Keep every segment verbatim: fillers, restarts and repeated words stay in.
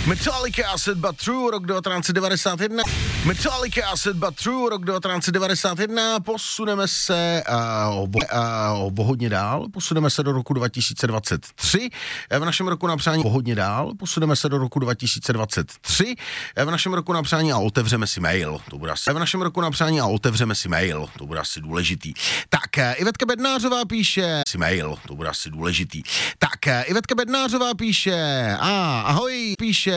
Metallica Said But True, rok devatenáct set devadesát jedna. Metallica Said But True, rok devatenáct set devadesát jedna. Posuneme se uh, o, bo, uh, o hodně dál, posuneme se do roku dva tisíce dvacet tři. V našem roku na přání o hodně dál, posuneme se do roku dva tisíce dvacet tři. V našem roku na přání a otevřeme si mail. To bude asi v našem roku na přání a otevřeme si mail. To bude asi důležitý. Tak, Ivetka Bednářová píše si mail. To bude asi důležitý. Tak, Ivetka Bednářová píše a ahoj, píše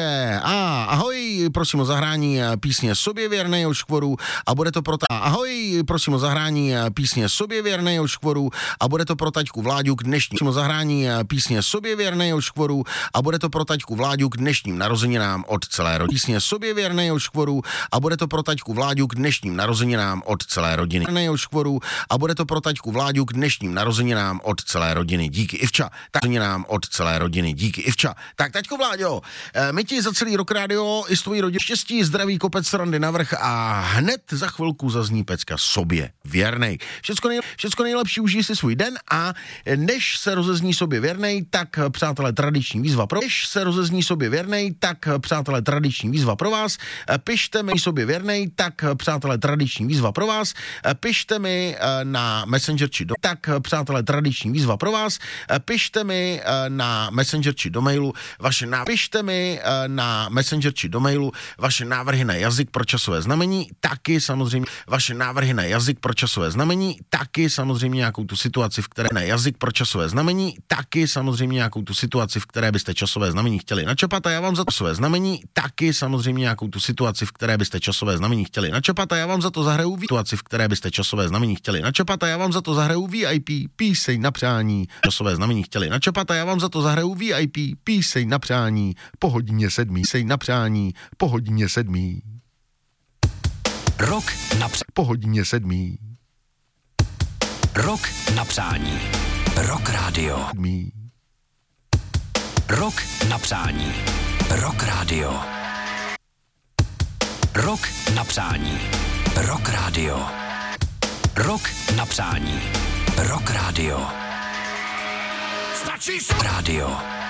a ahoj, prosím o zahrání písně Sobě věrnej od Škvorů a bude to pro ta... Ahoj, prosím o zahrání písně Sobě věrnej od Škvorů a bude to pro taťku Vláďu k dnešním... Prosím o zahrání písně Sobě věrnej od Škvorů a bude to pro taťku Vláďu k dnešním narozeninám od celé rodiny. Písně Sobě věrnej od Škvorů a bude to pro taťku Vláďu k dnešním narozeninám od celé rodiny. Věrnej od Škvorů a bude to pro taťku Vláďu k dnešním narozeninám od celé rodiny. Díky, Ivča. Tak narozeninám od celé rodiny. Díky, Ivča. Tak, taťko Vláďo, my ti za celý rok rádio i s tvojí rodinou štěstí, zdraví, kopec srandy navrch a hned za chvilku zazní pecka Sobě věrnej. Všecko, nej, všecko nejlepší, užij si svůj den a než se rozezní Sobě věrnej, tak přátelé tradiční výzva pro než se rozezní Sobě věrnej, tak přátelé tradiční výzva pro vás. Pište mi Sobě věrnej, tak přátelé tradiční výzva pro vás. Pište mi na Messenger či do tak přátelé tradiční výzva pro vás. Pište mi na Messenger či do mailu vaše návrhy. Pište mi na Messenger či do mailu vaše návrhy na jazyk pro časové znamení, taky samozřejmě vaše návrhy na jazyk pro časové znamení, taky samozřejmě nějakou tu situaci, v které na jazyk pro časové znamení, taky samozřejmě nějakou tu situaci, v které byste časové znamení chtěli načapat a já vám za to časové znamení, taky samozřejmě nějakou tu situaci, v které byste časové znamení chtěli načapat a já vám za to zahraju situaci, v které byste časové znamení chtěli načapat a já vám za to zahraju V I P píseň na přání, časové znamení chtěli načapat a já vám za to zahraju V I P píseň na přání, po hodině sedmý, sej na přání, po hodině sedmý. Rok na přání. Po hodině sedmý. Rok na přání. Rock Radio. Sedmý. Rok na přání. Rock Radio. Rok na přání. Rock Radio. Rok na přání. Rock Radio. Stačí rádio.